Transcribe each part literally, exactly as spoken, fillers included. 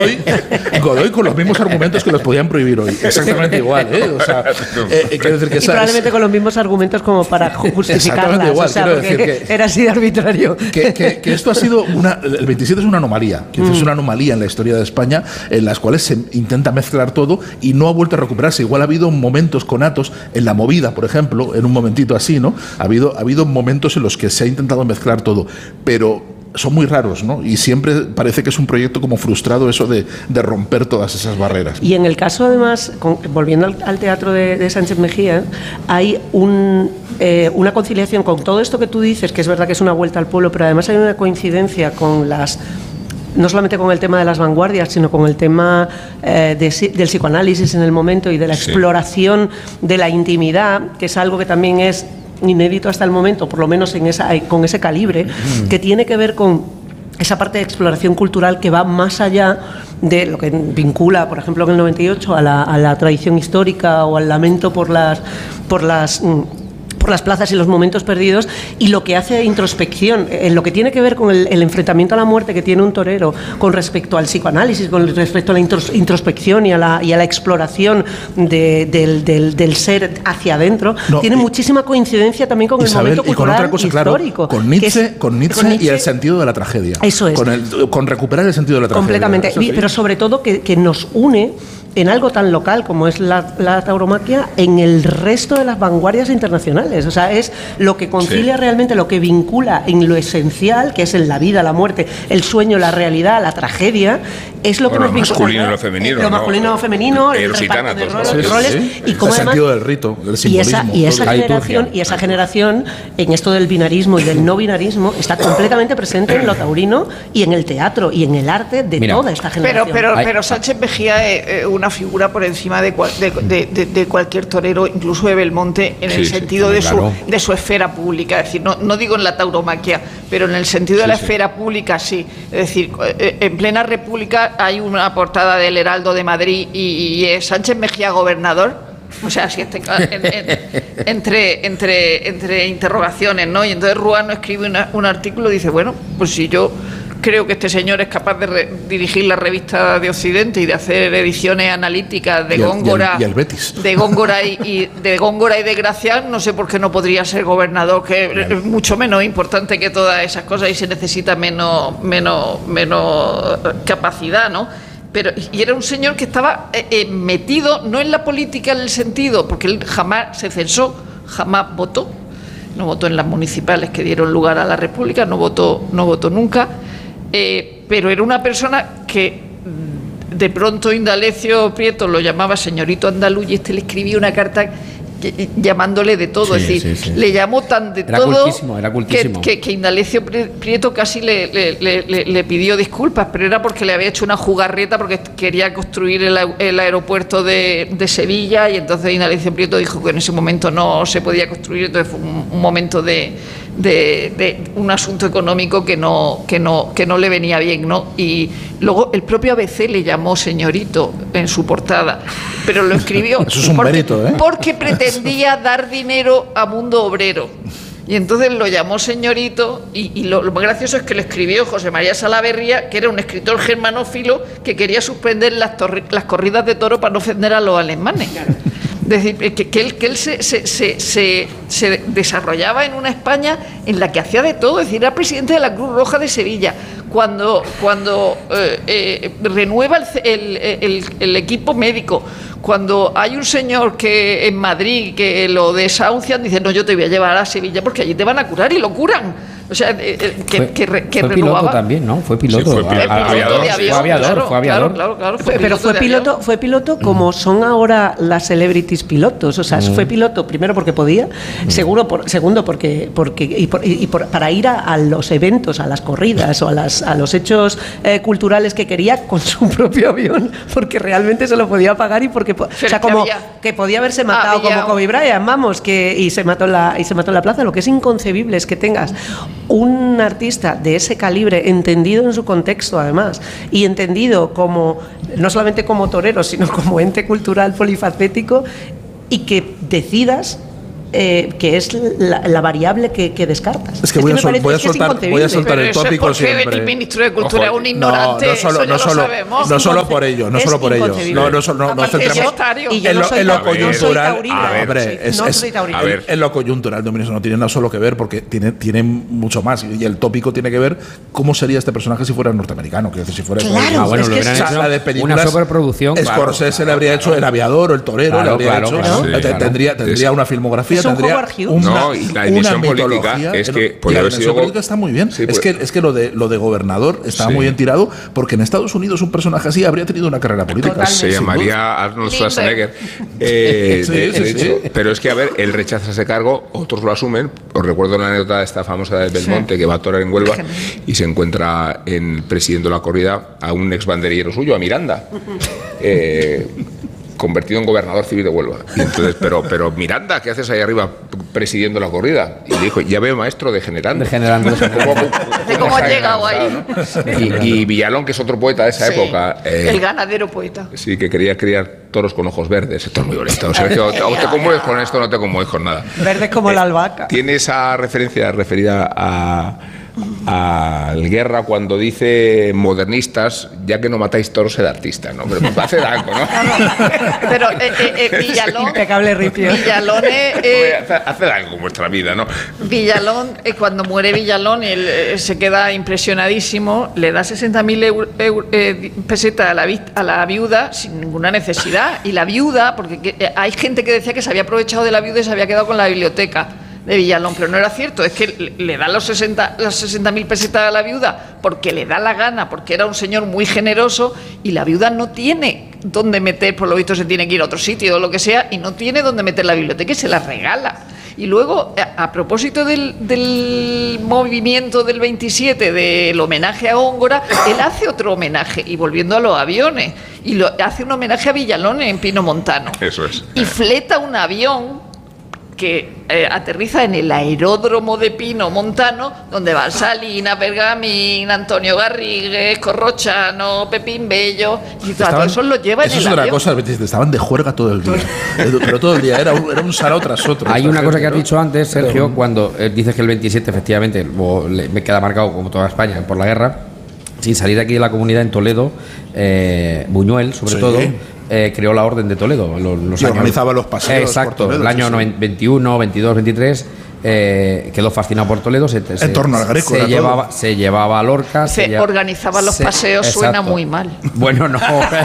Godoy con los mismos argumentos que los podían prohibir hoy. Exactamente igual, ¿eh? O sea, eh, quiero decir que y esa, probablemente con los mismos argumentos como para justificarlas. Exactamente igual, o sea, quiero decir que era así de arbitrario. Que, que, que esto ha sido una... El veintisiete es una anomalía. Que mm. Es una anomalía en la historia de España en las cuales se intenta mezclar todo y no ha vuelto a recuperarse. Igual ha habido momentos con Atos en la movida, por ejemplo, en un momentito así, ¿no? Ha habido, ha habido momentos en los que se ha intentado mezclar todo, pero son muy raros, ¿no? Y siempre parece que es un proyecto como frustrado eso de, de romper todas esas barreras. Y en el caso, además, con, volviendo al, al teatro de, de Sánchez Mejía, hay un, eh, una conciliación con todo esto que tú dices, que es verdad que es una vuelta al pueblo, pero además hay una coincidencia con las... no solamente con el tema de las vanguardias, sino con el tema eh, de, del psicoanálisis en el momento y de la sí. exploración de la intimidad, que es algo que también es inédito hasta el momento, por lo menos en esa, con ese calibre, mm. que tiene que ver con esa parte de exploración cultural que va más allá de lo que vincula, por ejemplo, en el noventa y ocho a la, a la tradición histórica o al lamento por las... por las por las plazas y los momentos perdidos, y lo que hace introspección, en lo que tiene que ver con el, el enfrentamiento a la muerte que tiene un torero con respecto al psicoanálisis, con respecto a la introspección y a la, y a la exploración de, del, del, del ser hacia adentro, no, tiene y, muchísima coincidencia también con Isabel, el momento cultural y con otra cosa, histórico. Claro, con Nietzsche, es, con Nietzsche, con Nietzsche y el sentido de la tragedia. Eso es. Con, el, con recuperar el sentido de la tragedia. Completamente, eso sí. Pero sobre todo que, que nos une en algo tan local como es la, la tauromaquia en el resto de las vanguardias internacionales. O sea, es lo que concilia sí. realmente, lo que vincula en lo esencial, que es en la vida, la muerte, el sueño, la realidad, la tragedia, es lo bueno, que nos vincula. Masculino y lo femenino. Lo ¿no? masculino y lo femenino, el reparto de roles, roles, roles sí. y cómo el además, sentido del rito, del y esa, y esa todo. generación y esa generación en esto del binarismo y del no binarismo está completamente presente en lo taurino y en el teatro y en el arte de Mira, toda esta generación. Pero, pero, pero Sánchez Mejía es una figura por encima de, de, de, de, de cualquier torero, incluso de Belmonte, en sí, el sentido sí, de, claro. su, de su esfera pública. Es decir, no, no digo en la tauromaquia, pero en el sentido sí, de la sí. esfera pública sí. Es decir, en plena república hay una portada del Heraldo de Madrid y, y es Sánchez Mejía gobernador. O sea, si este, en, en, entre, entre, entre interrogaciones, ¿no? Y entonces Ruano escribe una, un artículo y dice, bueno, pues si yo creo que este señor es capaz de re, dirigir la revista de Occidente y de hacer ediciones analíticas de y el, Góngora, y el, y el Betis. de Góngora y, y de Góngora y de Gracián, no sé por qué no podría ser gobernador, que claro. es mucho menos importante que todas esas cosas y se necesita menos, menos, menos capacidad, ¿no? Pero, y era un señor que estaba eh, eh, metido, no en la política en el sentido, porque él jamás se censó, jamás votó, no votó en las municipales que dieron lugar a la República, no votó, no votó nunca. Eh, pero era una persona que de pronto Indalecio Prieto lo llamaba señorito andaluz y este le escribía una carta que, llamándole de todo, sí, es decir, sí, sí. le llamó tan de era todo cultísimo, era cultísimo. Que, que, que Indalecio Prieto casi le, le, le, le pidió disculpas, pero era porque le había hecho una jugarreta porque quería construir el, el aeropuerto de, de Sevilla y entonces Indalecio Prieto dijo que en ese momento no se podía construir, entonces fue un, un momento de De, de un asunto económico que no, que no, que no le venía bien, ¿no? Y luego el propio A B C le llamó señorito en su portada, pero lo escribió Eso es un porque, mérito, ¿eh? porque pretendía dar dinero a Mundo Obrero. Y entonces lo llamó señorito y, y lo, lo más gracioso es que lo escribió José María Salaverría, que era un escritor germanófilo que quería suspender las, torri, las corridas de toro para no ofender a los alemanes. Es decir, que, que él, que él se, se, se, se, se desarrollaba en una España en la que hacía de todo, es decir, era presidente de la Cruz Roja de Sevilla. Cuando, cuando eh, eh, renueva el, el, el, el equipo médico, cuando hay un señor que en Madrid que lo desahucian, dice, no, yo te voy a llevar a Sevilla porque allí te van a curar y lo curan. O sea, eh, que, fue, que, que, que fue renovaba. Piloto también, ¿no? Fue piloto. Sí, fue piloto, a, a, aviador, fue avión, aviador, claro, fue aviador. Claro, claro, fue pero fue piloto, fue piloto como mm. son ahora las celebrities pilotos. O sea, mm. fue piloto primero porque podía, mm. seguro por, segundo porque, porque y, por, y por, para ir a, a los eventos, a las corridas o a, las, a los hechos eh, culturales que quería con su propio avión, porque realmente se lo podía pagar y porque, o sea, como había, que podía haberse matado había, como Kobe Bryant, vamos, que y se mató en la y se mató en la plaza. Lo que es inconcebible es que tengas un artista de ese calibre, entendido en su contexto además, y entendido como no solamente como torero, sino como ente cultural polifacético, y que decidas eh, que es la, la variable que, que descartas. Es que voy, me a, sol, parece- voy a es que es soltar, voy a inconcebible. soltar Pero el eso es tópico porque siempre. el ministro de Cultura Ojo, es un ignorante, no, no solo, eso ya no lo solo, sabemos. no solo por ello, no Es solo por ello. inconcebible. No, no, so- no, no Aparte centremos- es sectario. Y yo en no lo, soy en lo taurina, no soy coyuntural, taurina. a ver, Sí, es, no es- soy taurina. A ver. en lo coyuntural, Dominio, eso no tiene nada solo que ver porque tiene, tiene mucho más. Y el tópico tiene que ver cómo sería este personaje si fuera norteamericano. Quiero decir, si fuera Claro, Ah, bueno, es lo que hubieran es- o sea, hecho la de una películas, superproducción. claro, Scorsese le habría hecho El Aviador o El Torero, Claro, le habría claro, hecho. claro, eh, sí, claro. Tendría, tendría Es- una filmografía, Es un tendría Howard Hughes. una, No, y la dimensión una política mitología. es Eh, que y podría la haber dimensión sido- política está muy bien. Sí, es, pues- que, es que lo de, lo de gobernador está Sí. muy bien tirado porque en Estados Unidos un personaje así habría tenido una carrera política. Totalmente. Se Sin llamaría Arnold Lindo. Schwarzenegger. Eh, Sí, de- sí, de sí. hecho, pero es que, a ver, él rechaza ese cargo, otros lo asumen. Os recuerdo la anécdota de esta famosa del Belmonte, que va a torear en Huelva y se encuentra en presidiendo la corrida a un ex banderillero suyo, a Miranda. Eh, convertido en gobernador civil de Huelva. Y entonces, pero, pero Miranda, ¿qué haces ahí arriba presidiendo la corrida? Y le dijo, ya veo maestro degenerando. Degenerando. ¿Cómo, cómo, De cómo has llegado ahí. ¿no? Y, y Villalón, que es otro poeta de esa Sí, época. eh, el ganadero poeta. Sí, que quería criar toros con ojos verdes. Esto es muy bonito. O sea, que o, o te conmueves con esto o no te conmueves con nada. Verdes como la albahaca. Tiene esa referencia referida a al Guerra cuando dice modernistas, ya que no matáis toros, sed artista, ¿no? Pero hace algo, ¿no? Pero eh, eh, eh, Villalón, Impecable ripio. Villalón, eh, eh, Hace, hace algo en vuestra vida, ¿no? Villalón, eh, cuando muere Villalón, él eh, se queda impresionadísimo, le da sesenta mil eh, pesetas a la, vi- a la viuda sin ninguna necesidad. Y la viuda, porque que- eh, hay gente que decía que se había aprovechado de la viuda y se había quedado con la biblioteca de Villalón, pero no era cierto, es que le, le da los sesenta, las sesenta mil pesetas a la viuda porque le da la gana, porque era un señor muy generoso y la viuda no tiene dónde meter, por lo visto se tiene que ir a otro sitio o lo que sea, y no tiene dónde meter la biblioteca y se la regala. Y luego, a, a propósito del, del movimiento del veintisiete, del homenaje a Góngora, él hace otro homenaje, y volviendo a los aviones, y lo, hace un homenaje a Villalón en Pino Montano. Eso es. Y fleta un avión que eh, aterriza en el aeródromo de Pino Montano, donde van Salinas, Bergamín, Antonio Garrigues, Corrochano, Pepín Bello, y todo Estaban- eso lo lleva en eso el es otra avión. cosa, estaban de juerga todo el día. Pero todo el día, era un, era un sarao tras otro. Hay esta una cosa gente, que has ¿no? dicho antes, Sergio, Pero- cuando eh, dices que el veintisiete, efectivamente, luego le- me queda marcado como toda España por la guerra. Sin salir de aquí de la comunidad en Toledo, eh, Buñuel, sobre Sí. todo, eh, creó la Orden de Toledo. en Los, los Y años- organizaba los paseos Exacto, por Toledo, el año sí, sí. noven- veintiuno, veintidós, veintitrés. Eh, quedó fascinado por Toledo. Se, se- torno al Greco se era llevaba, todo. se llevaba a Lorca. Se lleva- organizaba los se- paseos, suena exacto. muy mal. Bueno, no.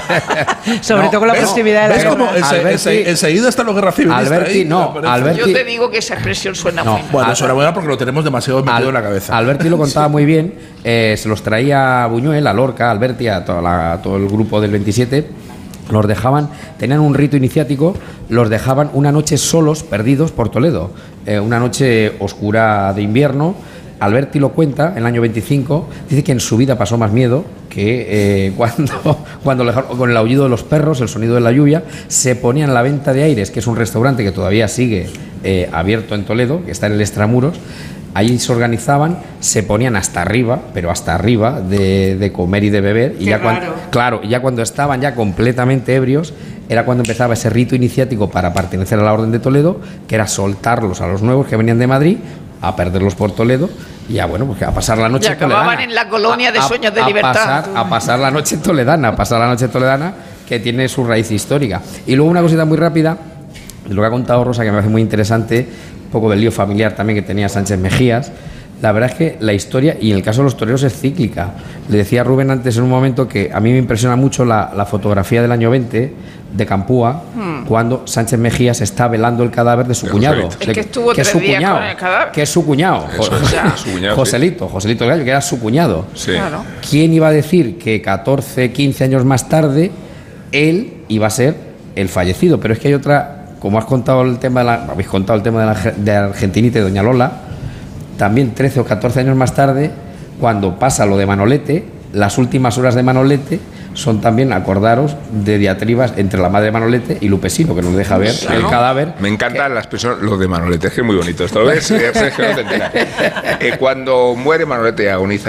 Sobre No, todo con la ¿ves? proximidad de la ¿Ves guerra. cómo ense- Alberti- ense- enseguida están los guerras civilistas? Alberti, ahí? no, Aparece. Alberti- Yo te digo que esa expresión suena No. muy mal. Bueno, Al- eso era bueno porque lo tenemos demasiado metido Al- en la cabeza. Alberti lo contaba muy bien, eh, se los traía a Buñuel, a Lorca, a Alberti, a, toda la- a todo el grupo del veintisiete, los dejaban, tenían un rito iniciático, los dejaban una noche solos, perdidos por Toledo, eh, una noche oscura de invierno. Alberti lo cuenta en el año veinticinco, dice que en su vida pasó más miedo que eh, cuando, cuando le dejaron- con el aullido de los perros, el sonido de la lluvia, se ponían la Venta de Aires, que es un restaurante que todavía sigue eh, abierto en Toledo, que está en el Extramuros. Allí se organizaban, se ponían hasta arriba, pero hasta arriba de, de comer y de beber. Y Qué ya cuando, raro. claro, y ya cuando estaban ya completamente ebrios, era cuando empezaba ese rito iniciático para pertenecer a la Orden de Toledo, que era soltarlos a los nuevos que venían de Madrid, a perderlos por Toledo, y ya bueno, pues a pasar la noche Y acababan toledana. en la colonia de A- a- Sueños de a Libertad. pasar- a pasar la noche toledana, a pasar la noche toledana, que tiene su raíz histórica. Y luego una cosita muy rápida, de lo que ha contado Rosa, que me parece muy interesante, un poco del lío familiar también que tenía Sánchez Mejías. La verdad es que la historia, y en el caso de los toreros, es cíclica. Le decía a Rubén antes en un momento que a mí me impresiona mucho la, la fotografía del año veinte de Campúa, cuando Sánchez Mejías está velando el cadáver de su De cuñado. Joselito. Es que estuvo que es tres su días cuñado, con el cadáver. que es su cuñado. Eso Jo- es, es su cuñado, sí. Joselito, Joselito el Gallo, que era su cuñado. Sí. Claro. ¿Quién iba a decir que catorce, quince años más tarde él iba a ser el fallecido? Pero es que hay otra, como has contado el tema de la, habéis contado el tema de la Arge- de Argentinita y Doña Lola, también trece o catorce años más tarde, cuando pasa lo de Manolete, las últimas horas de Manolete son también, acordaros, de diatribas entre la madre de Manolete y Lupesino, que nos deja ver Claro. el cadáver. Me encanta las personas, lo de Manolete, es que es muy bonito. ¿Esto lo ves? Es que no te enteras. Eh, cuando muere Manolete agoniza y es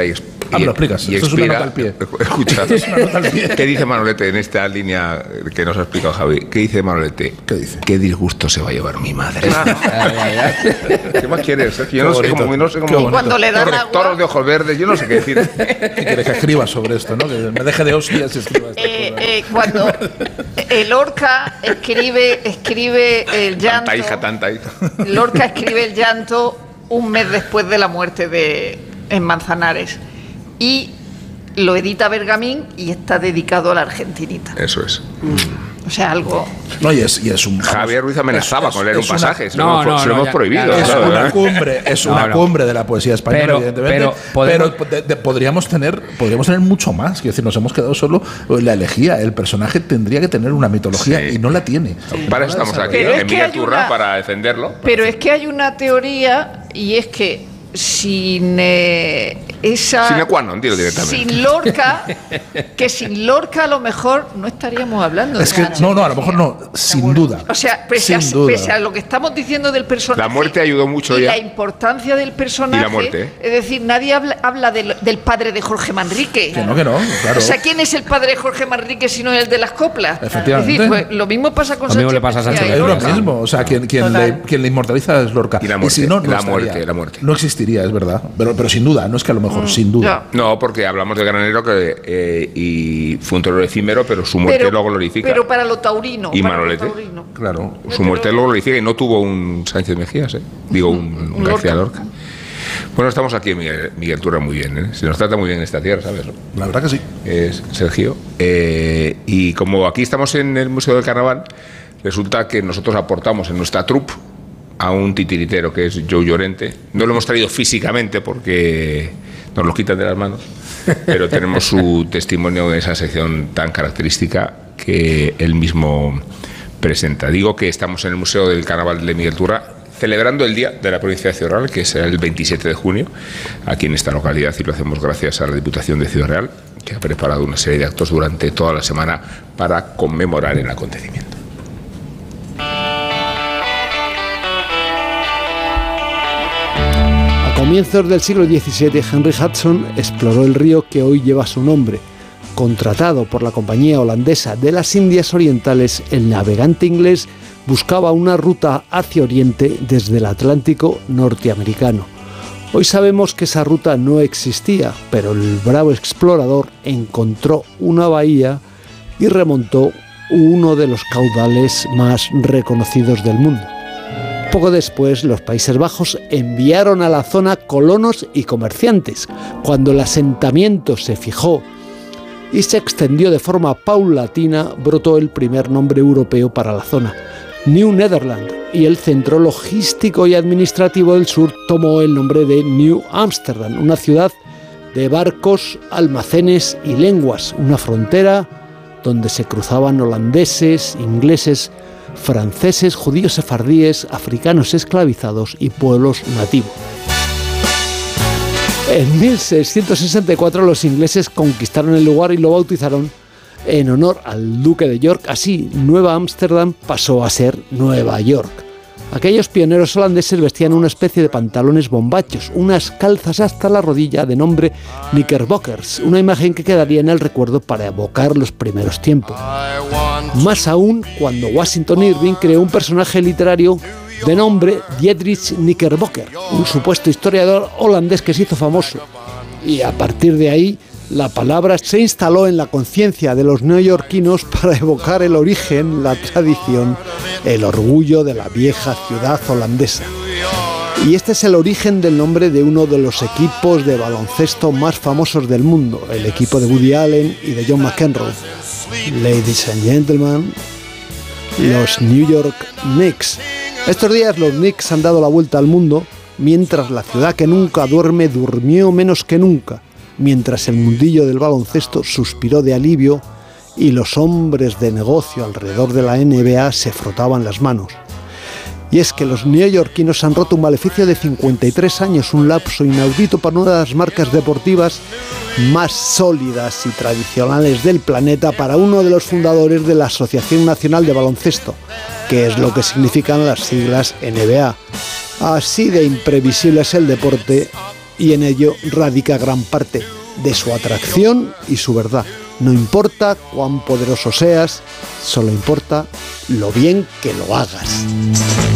Ah, me lo explicas. Y Esto expira, es una nota al pie. Escucha, Esto es una nota al pie. ¿Qué dice Manolete en esta línea que nos ha explicado Javi? ¿Qué dice Manolete? ¿Qué dice? ¿Qué disgusto se va a llevar mi madre? Ay, ay, ay. ¿Qué más quieres, Sergio? Yo Qué no sé bonito, cómo, no sé qué cómo bonito. Cuando le dan toros, agua- toros de ojos verdes, yo no sé qué decir. ¿Qué quieres que escriba sobre esto, no? Que me deje de hostias y escriba esto. Eh, eh, cuando el Lorca escribe, escribe el llanto. Tanta hija, tanta hija. Lorca escribe el llanto un mes después de la muerte de en Manzanares. Y lo edita Bergamín y está dedicado a la argentinita. Eso es. O sea, algo. No, y es, y es un. Javier Ruiz amenazaba es- con leer un es una- pasaje. Se lo No, hemos, no, se lo no, hemos ya, prohibido. ya, ya. Es claro, una ¿eh? cumbre, es No, una no. cumbre de la poesía española, Pero- evidentemente. pero podemos- pero de- de- podríamos tener, podríamos tener mucho más. Quiero decir, nos hemos quedado solo en la elegía. El personaje tendría que tener una mitología Sí. y no la tiene. Para eso estamos aquí, Pero es en que Miguel hay Turra, una- para defenderlo. Pero es que hay una teoría y es que sin eh, esa. Sine qua non, dilo directamente. Sin Lorca, que sin Lorca a lo mejor no estaríamos hablando Es de que, nada. no, no, a lo mejor no, sin duda. O sea, pese a, Sin duda. pese a lo que estamos diciendo del personaje. La muerte ayudó mucho y ya. la importancia del personaje. Y la muerte, ¿eh? Es decir, nadie habla, habla del, del padre de Jorge Manrique. Que no, que no, claro. O sea, ¿quién es el padre de Jorge Manrique si no el de las coplas? Efectivamente. Es decir, pues, lo mismo pasa con Lo mismo Sánchez le pasa a Mejía Sánchez y Es lo Lorca. mismo, o sea, quien, quien, Total. le, quien le inmortaliza es Lorca. Y la muerte, si no, no la estaría. muerte, la muerte. No existiría, es verdad. Pero, pero sin duda, no es que a lo mejor, sin duda. Ya. No, porque hablamos de Granero que, eh, y fue un torero efímero, pero su muerte Pero, lo glorifica. pero para lo taurino. Y para lo Manolete. taurino. Claro. Su muerte lo glorifica y no tuvo un Sánchez Mejías, ¿eh? Digo, un, Un García Lorca. Lorca. Bueno, estamos aquí, Miguel, Miguel Turra, muy bien, ¿eh? Se nos trata muy bien en esta tierra, ¿sabes? La verdad que sí. Es Sergio. Eh, y como aquí estamos en el Museo del Carnaval, resulta que nosotros aportamos en nuestra troupe a un titiritero que es Joe Llorente. No lo hemos traído físicamente porque nos lo quitan de las manos, pero tenemos su testimonio en esa sección tan característica que él mismo presenta. Digo que estamos en el Museo del Carnaval de Miguel Turra celebrando el Día de la Provincia de Ciudad Real, que será el veintisiete de junio, aquí en esta localidad, y lo hacemos gracias a la Diputación de Ciudad Real, que ha preparado una serie de actos durante toda la semana para conmemorar el acontecimiento. A comienzos del siglo diecisiete, Henry Hudson exploró el río que hoy lleva su nombre. Contratado por la Compañía Holandesa de las Indias Orientales, el navegante inglés buscaba una ruta hacia Oriente desde el Atlántico norteamericano. Hoy sabemos que esa ruta no existía, pero el bravo explorador encontró una bahía y remontó uno de los caudales más reconocidos del mundo. Poco después, los Países Bajos enviaron a la zona colonos y comerciantes. Cuando el asentamiento se fijó y se extendió de forma paulatina, brotó el primer nombre europeo para la zona, New Netherland, y el centro logístico y administrativo del sur tomó el nombre de New Amsterdam, una ciudad de barcos, almacenes y lenguas, una frontera donde se cruzaban holandeses, ingleses, franceses, judíos sefardíes, africanos esclavizados y pueblos nativos. En mil seiscientos sesenta y cuatro los ingleses conquistaron el lugar y lo bautizaron en honor al duque de York. Así, Nueva Ámsterdam pasó a ser Nueva York. Aquellos pioneros holandeses vestían una especie de pantalones bombachos, unas calzas hasta la rodilla de nombre knickerbockers, una imagen que quedaría en el recuerdo para evocar los primeros tiempos. Más aún cuando Washington Irving creó un personaje literario de nombre Dietrich Knickerbocker, un supuesto historiador holandés que se hizo famoso. Y a partir de ahí, la palabra se instaló en la conciencia de los neoyorquinos para evocar el origen, la tradición, el orgullo de la vieja ciudad holandesa. Y este es el origen del nombre de uno de los equipos de baloncesto más famosos del mundo, el equipo de Woody Allen y de John McEnroe. Ladies and gentlemen, los New York Knicks. Estos días los Knicks han dado la vuelta al mundo, mientras la ciudad que nunca duerme durmió menos que nunca, mientras el mundillo del baloncesto suspiró de alivio y los hombres de negocio alrededor de la N B A se frotaban las manos. Y es que los neoyorquinos han roto un maleficio de cincuenta y tres años, un lapso inaudito para una de las marcas deportivas más sólidas y tradicionales del planeta, para uno de los fundadores de la Asociación Nacional de Baloncesto, que es lo que significan las siglas N B A. Así de imprevisible es el deporte y en ello radica gran parte de su atracción y su verdad. No importa cuán poderoso seas, solo importa lo bien que lo hagas.